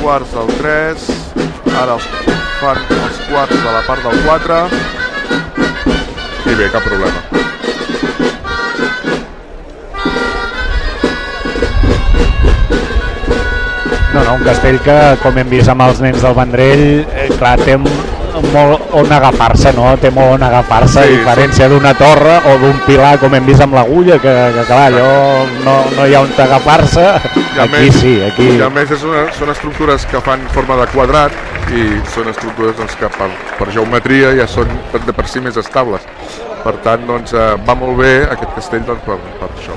quarts del 3, ara fan els quarts de la part del 4, i bé, cap problema. No, un Castell que, com hem vist amb els nens del Vendrell, clar, té molt on agafar-se, no? Té molt on agafar-se, a diferència d'una torre o d'un pilar, com hem vist amb l'Agulla, que clar, allò no hi ha on agafar-se. Aquí sí, aquí... I a més són estructures que fan forma de quadrat i són estructures doncs, que per geometria ja són per si més estables. Per tant, doncs, va molt bé aquest castell doncs, per això,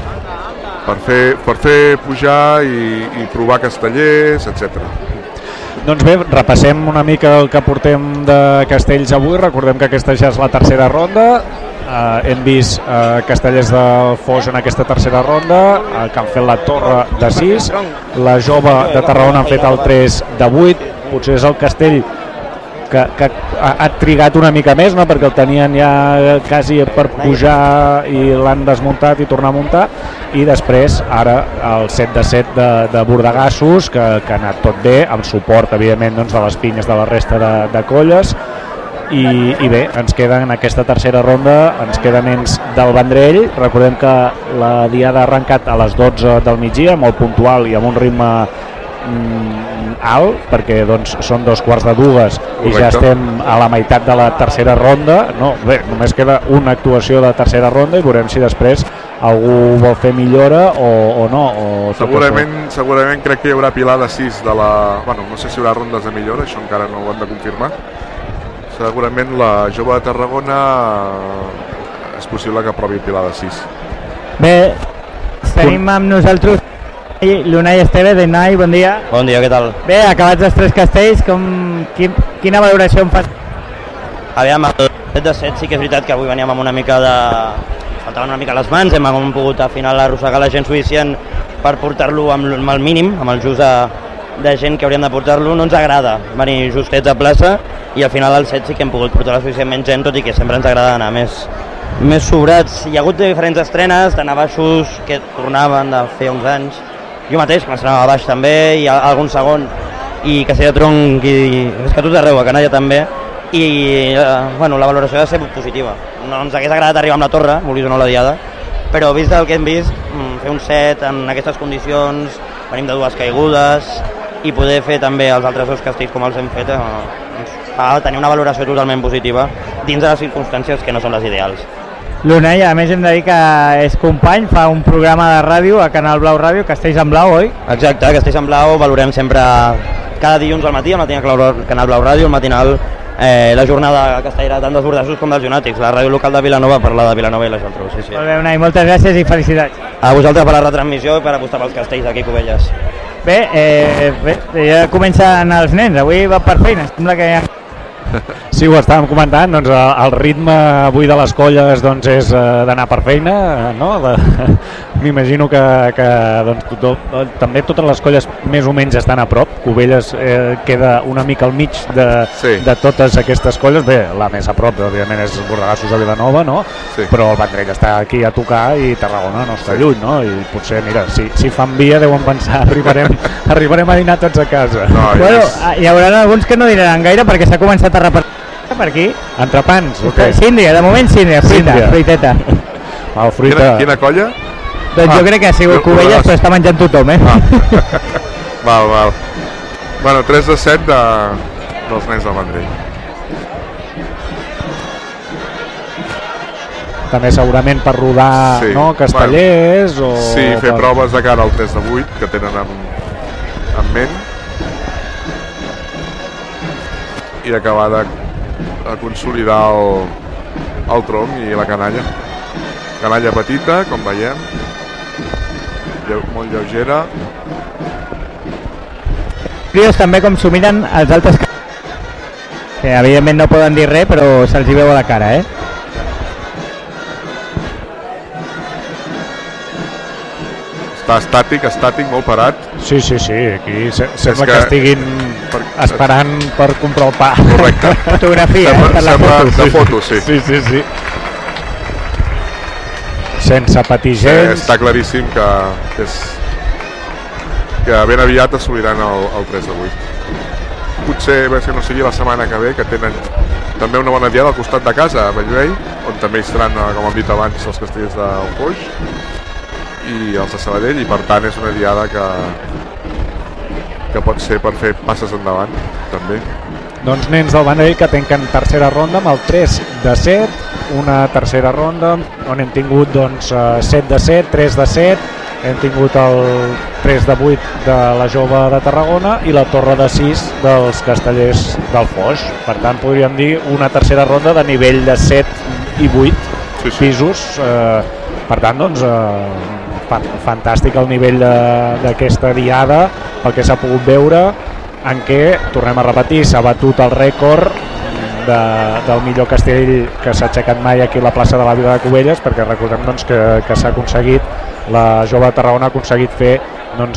per fer pujar i provar castellers, etc. Doncs bé, repassem una mica el que portem de castells avui. Recordem que aquesta ja és la tercera ronda. Hem vist Castellers del Foix en aquesta tercera ronda, que han fet la torre de 6. La Jove de Tarragona han fet el 3 de 8. Potser és el castell que ha trigat una mica més, no? Perquè el tenien ja quasi per pujar i l'han desmuntat i tornar a muntar, i després ara el 7 de 7 de Bordegassos, que ha anat tot bé, amb suport evidentment doncs, de les pinyes de la resta de colles, i bé, ens queda en aquesta tercera ronda, ens queda nens del Vendrell. Recordem que la diada ha arrencat a les 12 del migdia, molt puntual i amb un ritme alt, perquè doncs, són 2:45 i ja estem a la meitat de la tercera ronda. No, bé, només queda una actuació de tercera ronda i veurem si després algú vol fer millora o no. Segurament crec que hi haurà pilar de 6 de la... Bueno, no sé si hi haurà rondes de millora, això encara no ho hem de confirmar. Segurament la Jove de Tarragona és possible que aprovi pilar de 6. Bé, tenim amb nosaltres l'Unai Esteve. Unai, bon dia. Bon dia, què tal? Bé, acabats els 3 castells, quina valoració en fas? Aviam, el 7 de 7 sí que és veritat que avui veníem amb una mica de... faltaven una mica les mans, hem pogut al final arrossegar la gent suficient per portar-lo amb el mínim, amb el just de gent que hauríem de portar-lo. No ens agrada venir justets a plaça i al final al 7 sí que hem pogut portar la suficientment gent, tot i que sempre ens agrada anar més sobrats. Hi ha hagut diferents estrenes, d'anar baixos que tornaven de fer uns anys. Jo mateix, que m'estrenava a baix també, i algun segon, i Castell de Tronc, i és que tot arreu, a Canalla també, i bueno, la valoració ha de ser positiva. No ens hagués agradat arribar amb la torre, vulguis o no la diada, però vist el que hem vist, fer un 7 en aquestes condicions, venim de 2 caigudes, i poder fer també els altres 2 castells com els hem fet, fa tenir una valoració totalment positiva dins de les circumstàncies que no són les ideals. L'Unai, a més hem de dir que és company, fa un programa de ràdio a Canal Blau Ràdio, Castells en Blau, oi? Exacte, Castells en Blau valorem sempre cada dilluns al matí, Canal Blau Ràdio, al matinal, la jornada castellera tant dels Bordegassos com dels Jonàtics, la ràdio local de Vilanova, parla de Vilanova i la Geltrú. Sí, sí. Molt bé, Unai, moltes gràcies i felicitats. A vosaltres per la retransmissió i per apostar pels castells d'aquí a Cubelles. Bé, ja comencen els nens, avui va per feina, sembla que ja... Sí, ho estàvem comentant, doncs el ritme avui de les colles doncs, és d'anar per feina, no? M'imagino que doncs, també totes les colles més o menys estan a prop. Cubelles queda una mica al mig de totes aquestes colles. Bé, la més a prop, òbviament, és Bordegassos a Vilanova, no? Sí. Però el Vendrell està aquí a tocar i Tarragona no està lluny, no? I potser, mira, si fan via deuen pensar arribarem a dinar tots a casa. No, bueno, hi haurà alguns que no dinaran gaire perquè s'ha començat a repartir per aquí. Entrepans, okay. Síndria, de moment síndria, fruiteta. Quina colla? Doncs jo crec que ha sigut Cubelles, però està menjant tothom, Val. Bueno, 3 de 7 dels nens del Vendrell. També segurament per rodar castellers o... Sí, fer proves de cara al 3 de 8 que tenen en ment i acabar de consolidar el tronc i la canalla. Canalla petita, com veiem, molt lleugera. Crios també com s'ho miren els altres que evidentment no poden dir res, però se'ls hi veu a la cara, Està estàtic, molt parat. Sí, aquí sembla que estiguin esperant per comprar el pa. Correcte. Fotografia, per la foto. De foto, sí. Sí. Sense patir gens. Està claríssim que que ben aviat assoliran el 3 de 8. Potser que no sigui la setmana que ve, que tenen també una bona diada al costat de casa, a Bellvei, on també hi estaran, com hem dit abans, els castellers del Foix i els de Sabadell, i per tant és una diada que pot ser per fer passes endavant també. Doncs nens del Vendrell que tanquen tercera ronda amb el 3 de 7, una tercera ronda on hem tingut doncs 7 de 7, 3 de 7, hem tingut el 3 de 8 de la Jove de Tarragona i la Torre de 6 dels Castellers del Foix. Per tant, podríem dir una tercera ronda de nivell de 7 i 8 pisos. Per tant, doncs, fantàstic el nivell d'aquesta diada, pel que s'ha pogut veure, en què, tornem a repetir, s'ha batut el rècord del millor castell que s'ha aixecat mai aquí a la plaça de la Vila de Cubelles, perquè recordem doncs, que s'ha aconseguit, la Jove de Tarragona ha aconseguit fer doncs,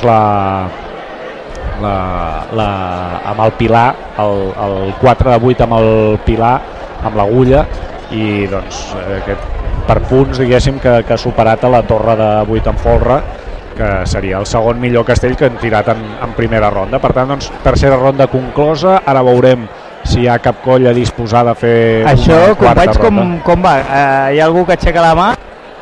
amb el pilar, el 4 de 8 amb el pilar, amb l'agulla, i doncs, per punts diguéssim que ha superat a la Torre de 8 en folre, que seria el segon millor castell que han tirat en primera ronda. Per tant, doncs, tercera ronda conclosa. Ara veurem si hi ha cap colla disposada a fer això, una quarta companys, com va? Hi ha algú que aixeca la mà?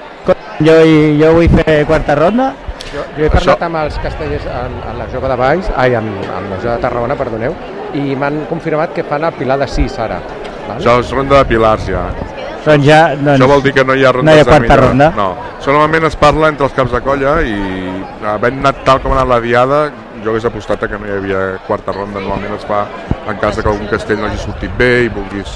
Jo vull fer quarta ronda. Jo he parlat amb els castellers en la Jove de Valls, amb la Jove de Tarragona, perdoneu, i m'han confirmat que fan el pilar de 6 ara. Val? Això és ronda de pilars ja. Doncs ja, Això vol dir que no hi ha rondes no hi ha quarta ronda. No. Això normalment es parla entre els caps de colla i havent anat tal com ha anat la diada, jo hagués apostat que no hi havia quarta ronda. Normalment es fa en cas que algun castell no hagi sortit bé i vulguis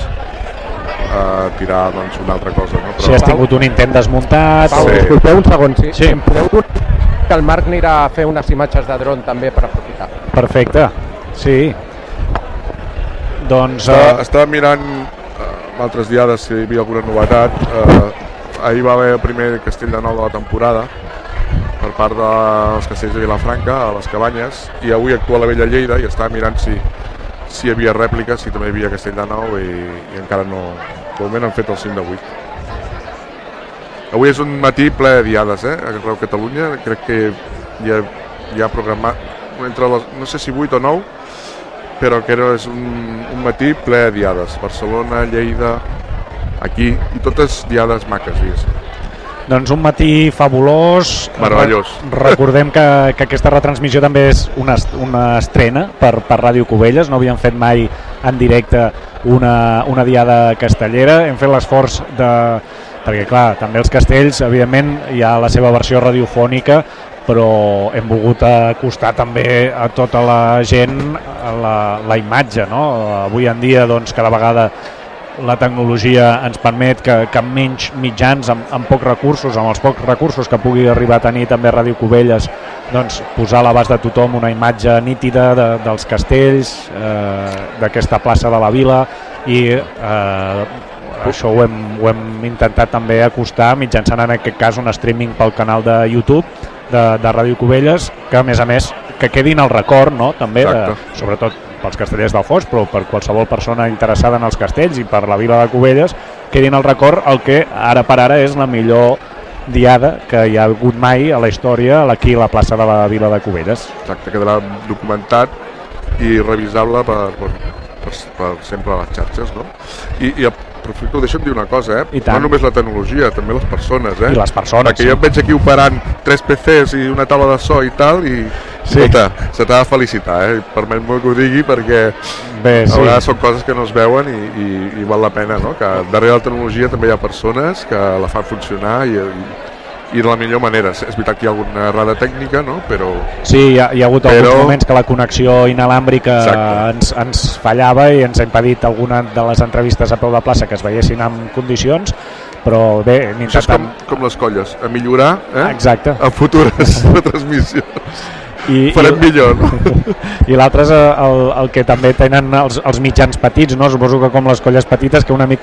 tirar doncs, una altra cosa. No? Però... Si has tingut un intent desmuntat... Pau, disculpeu un segon, sí. Em podeu dir que el Marc anirà a fer unes imatges de dron també per aprofitar. Perfecte, sí. Doncs... Estava mirant altres diades si hi havia alguna novetat. Ahir va haver el primer castell de nou de la temporada per part dels castells de Vilafranca a les Cabanyes, i avui actua la Vella Lleida, i estava mirant si hi havia rèpliques, si també hi havia castell de nou, i encara no. De moment han fet el 5 de 8. Avui és un matí ple de diades, arreu Catalunya. Crec que hi ha programat entre les, no sé si 8 o 9, però que és un matí ple de diades. Barcelona, Lleida, aquí, i totes diades maques, diguéssim. Doncs un matí fabulós. Meravellós. Recordem que aquesta retransmissió també és una estrena per Ràdio Cubelles. No havíem fet mai en directe una diada castellera. Hem fet l'esforç perquè clar, també els castells evidentment hi ha la seva versió radiofònica, però hem volgut acostar també a tota la gent la imatge, no? Avui en dia doncs, cada vegada la tecnologia ens permet que amb menys mitjans, amb pocs recursos, amb els pocs recursos que pugui arribar a tenir també Ràdio Cubelles, doncs, posar a l'abast de tothom una imatge nítida dels castells, d'aquesta plaça de la Vila, i això ho hem intentat també acostar mitjançant en aquest cas un streaming pel canal de YouTube de Ràdio Cubelles, que a més que quedin el record, no? També sobretot pels castellers del Foix, però per qualsevol persona interessada en els castells i per la Vila de Cubelles, quedin el record el que ara per ara és la millor diada que hi ha hagut mai a la història aquí a la plaça de la Vila de Cubelles. Exacte, quedarà documentat i revisable per sempre a les xarxes, no? I aprofito, deixa'm dir una cosa, no només la tecnologia, també les persones, I les persones, perquè jo em veig aquí operant 3 PCs i una taula de so i tal, i escolta, se t'ha de felicitar, permet-me que ho digui, perquè a vegades són coses que no es veuen i val la pena, no? Que darrere la tecnologia també hi ha persones que la fan funcionar i de la millor manera. És veritat que hi ha alguna errada tècnica, no? Però... Sí, hi ha hagut alguns moments que la connexió inalàmbrica ens fallava i ens ha impedit alguna de les entrevistes a peu de plaça que es veiessin en condicions, però bé, hem intentat... Això és com les colles, a millorar en futures retransmissions. Farem millor, no? I l'altre és el que també tenen els mitjans petits, no? Suposo que com les colles petites, que una mica